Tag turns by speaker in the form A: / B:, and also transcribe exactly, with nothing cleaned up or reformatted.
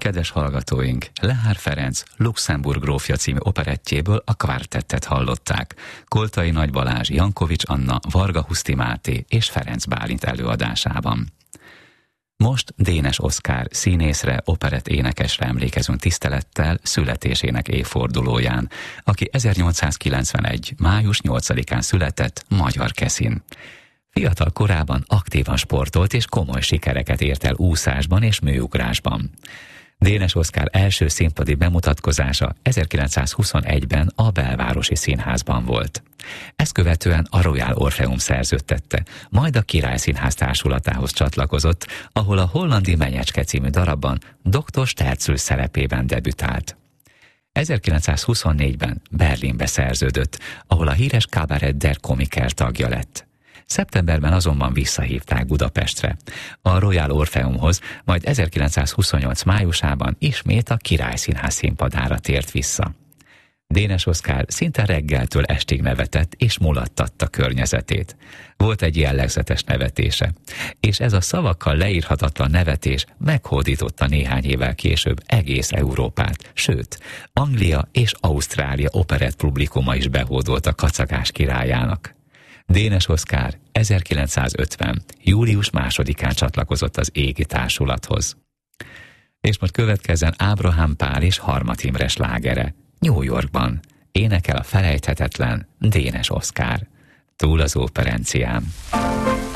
A: Kedves hallgatóink, Lehár Ferenc Luxemburg grófja című operettjéből a kvártettet hallották. Koltai Nagy Balázs, Jankovics Anna, Varga Huszti Máté és Ferenc Bálint előadásában. Most Dénes Oszkár színészre, operett énekesre emlékezünk tisztelettel születésének évfordulóján, aki ezernyolcszázkilencvenegy. május nyolcadikán született Magyarkeszin. Fiatal korában aktívan sportolt és komoly sikereket ért el úszásban és műugrásban. Dénes Oszkár első színpadi bemutatkozása ezerkilencszázhuszonegyben a Belvárosi Színházban volt. Ezt követően a Royal Orpheum szerződtette, majd a Király Színház társulatához csatlakozott, ahol a Hollandi Menyecske című darabban doktor Sterczl szerepében debütált. ezerkilencszázhuszonnégyben Berlinbe szerződött, ahol a híres Kabarett der Komiker tagja lett. Szeptemberben azonban visszahívták Budapestre, a Royal Orpheumhoz, majd ezerkilencszázhuszonnyolc májusában ismét a Király Színház színpadára tért vissza. Dénes Oszkár szinte reggeltől estig nevetett és mulattatta környezetét. Volt egy jellegzetes nevetése, és ez a szavakkal leírhatatlan nevetés meghódította néhány évvel később egész Európát, sőt, Anglia és Ausztrália operett publikuma is behódolt a kacagás királyának. Dénes Oszkár ezerkilencszázötven. július másodikán csatlakozott az Égi Társulathoz. És most következzen Ábrahám Pál és Harmat Imre slágere. New Yorkban énekel a felejthetetlen Dénes Oszkár. Túl az operencián.